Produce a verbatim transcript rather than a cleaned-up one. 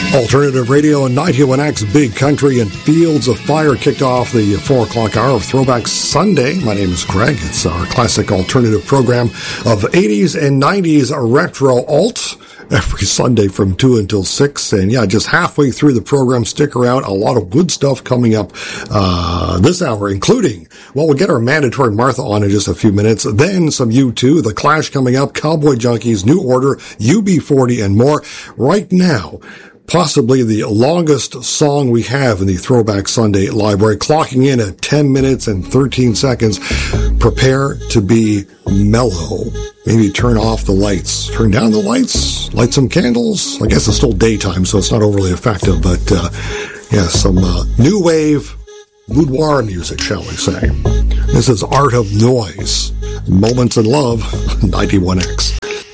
Alternative Radio and ninety-one X Big Country and Fields of Fire kicked off the four o'clock hour of Throwback Sunday. My name is Greg. It's our classic alternative program of eighties and nineties retro alt every Sunday from two until six. And yeah, just halfway through the program, stick around. A lot of good stuff coming up uh this hour, including, well, we'll get our mandatory Martha on in just a few minutes. Then some U two, The Clash coming up, Cowboy Junkies, New Order, U B forty, and more. Right now, possibly the longest song we have in the Throwback Sunday library, clocking in at ten minutes and thirteen seconds. Prepare to be mellow. Maybe turn off the lights. Turn down the lights. Light some candles. I guess it's still daytime, so it's not overly effective, but uh, yeah, some uh, new wave boudoir music, shall we say. This is Art of Noise. Moments in Love, ninety-one X.